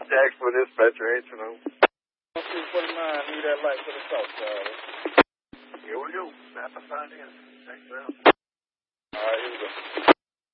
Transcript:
Jack for dispatcher, H&O. 249, need that light for the south side. Here we go. Map assigned in. Thanks, man. All right, here we go.